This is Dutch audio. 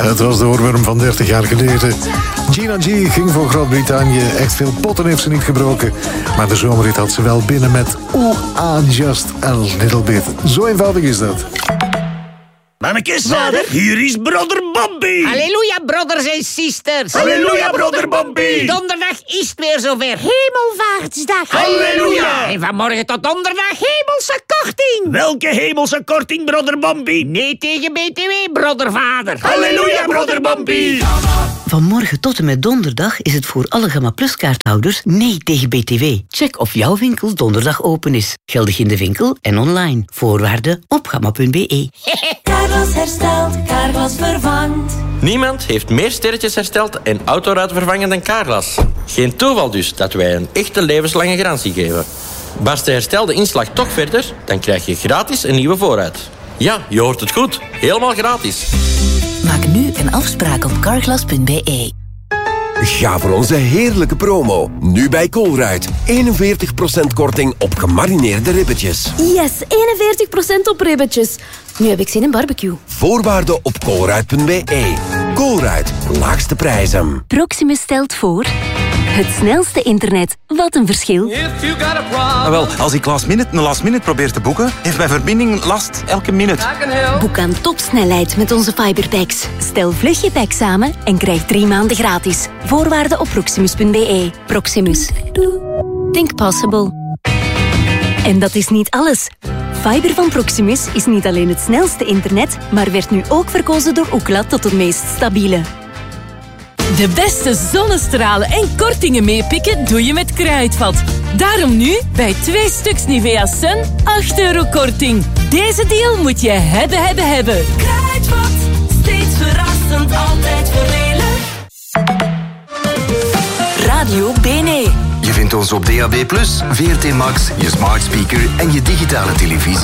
Het was de oorworm van 30 jaar geleden. Gina G ging voor Groot-Brittannië. Echt veel potten heeft ze niet gebroken. Maar de zomerrit had ze wel binnen met Ooh, just a little bit. Zo eenvoudig is dat. Mannekes, hier is Brother Bobby. Halleluja, brothers en sisters. Halleluja, Brother Bobby. Donderdag is het weer zover. Hemelvaartsdag. Halleluja. En vanmorgen tot donderdag hemelse korting. Welke hemelse korting, Brother Bobby? Nee tegen BTW, brothervader. Halleluja, Brother Bobby. Van morgen tot en met donderdag is het voor alle Gamma Plus kaarthouders nee tegen BTW. Check of jouw winkel donderdag open is. Geldig in de winkel en online. Voorwaarden op gamma.be. Carglass herstelt, Carglass vervangt. Niemand heeft meer sterretjes hersteld en autoruiten vervangen dan Carglass. Geen toeval dus dat wij een echte levenslange garantie geven. Barst de herstelde inslag toch verder, dan krijg je gratis een nieuwe voorruit. Ja, je hoort het goed. Helemaal gratis. Maak nu een afspraak op carglass.be. Ga voor onze heerlijke promo. Nu bij Colruyt. 41% korting op gemarineerde ribbetjes. Yes, 41% op ribbetjes. Nu heb ik zin in barbecue. Voorwaarden op colruyt.be. Colruyt, laagste prijzen. Proximus stelt voor... Het snelste internet. Wat een verschil. Wel, als ik last minute probeer te boeken, heeft mijn verbinding last elke minuut. Boek aan topsnelheid met onze fiberpacks. Stel vlug je pack samen en krijg 3 maanden gratis. Voorwaarden op proximus.be. Proximus. Think possible. En dat is niet alles. Fiber van Proximus is niet alleen het snelste internet, maar werd nu ook verkozen door Ookla tot het meest stabiele. De beste zonnestralen en kortingen meepikken doe je met Kruidvat. Daarom nu bij 2 stuks Nivea Sun €8 korting. Deze deal moet je hebben. Kruidvat, steeds verrassend, altijd voordelig. Radio BNE. Je vindt ons op DAB+, VRT Max, je smart speaker en je digitale televisie.